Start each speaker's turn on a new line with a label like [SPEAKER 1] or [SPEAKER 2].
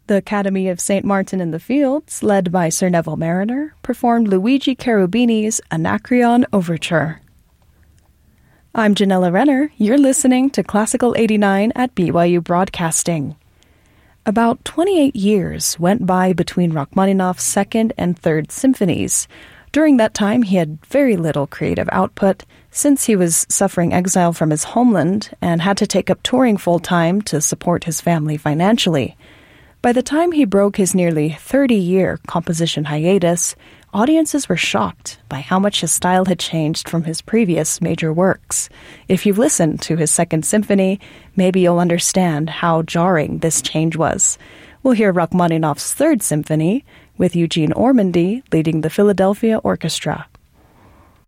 [SPEAKER 1] The Academy of St. Martin in the Fields, led by Sir Neville Mariner, performed Luigi Cherubini's Anacreon Overture. I'm Janella Renner. You're listening to Classical 89 at BYU Broadcasting. About 28 years went by between Rachmaninoff's second and third symphonies. During that time, he had very little creative output, since he was suffering exile from his homeland and had to take up touring full-time to support his family financially. By the time he broke his nearly 30-year composition hiatus, audiences were shocked by how much his style had changed from his previous major works. If you've listened to his Second Symphony, maybe you'll understand how jarring this change was. We'll hear Rachmaninoff's Third Symphony, with Eugene Ormandy leading the Philadelphia Orchestra.